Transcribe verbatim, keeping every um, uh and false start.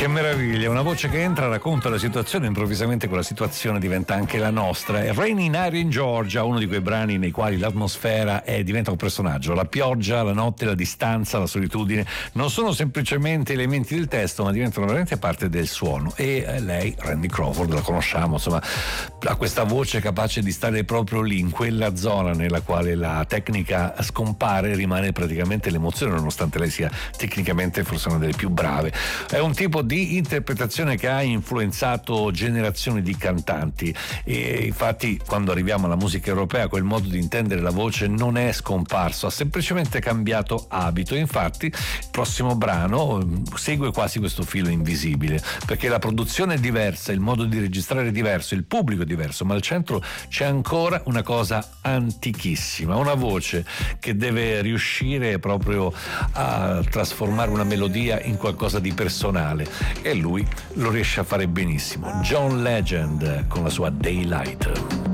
meraviglia, una voce che entra, racconta la situazione, improvvisamente quella situazione diventa anche la nostra. È Raining Night in Georgia, uno di quei brani nei quali l'atmosfera è, diventa un personaggio. La pioggia, la notte, la distanza, la solitudine non sono semplicemente elementi del testo, ma diventano veramente parte del suono. E lei, Randy Crawford, la conosciamo, insomma, ha questa voce capace di stare proprio lì, in quella zona nella quale la tecnica scompare, rimane praticamente l'emozione, nonostante lei sia tecnicamente forse una delle più brave. È un tipo di interpretazione che ha influenzato generazioni di cantanti, e infatti quando arriviamo alla musica europea quel modo di intendere la voce non è scomparso, ha semplicemente cambiato abito. Infatti il prossimo brano segue quasi questo filo invisibile, perché la produzione è diversa, il modo di registrare è diverso, il pubblico è diverso, ma al centro c'è ancora una cosa antichissima, una voce che deve riuscire proprio a trasformare una melodia in qualcosa di personale, e lui lo riesce a fare benissimo. John Legend con la sua Daylight.